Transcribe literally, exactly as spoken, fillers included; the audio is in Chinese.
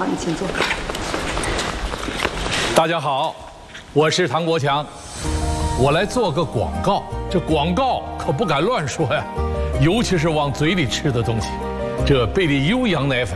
好，你请坐。 大家好，我是唐国强，我来做个广告。这广告可不敢乱说呀，尤其是往嘴里吃的东西。这贝利优羊奶粉